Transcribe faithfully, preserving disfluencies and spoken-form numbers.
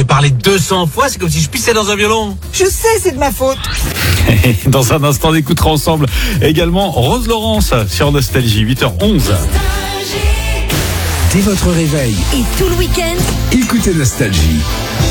parlé deux cents fois, c'est comme si je pissais dans un violon. Je sais, c'est de ma faute. Dans un instant, on écoutera ensemble également Rose Laurence sur Nostalgie, huit heures onze. Dès votre réveil, Et tout le week-end, écoutez Nostalgie.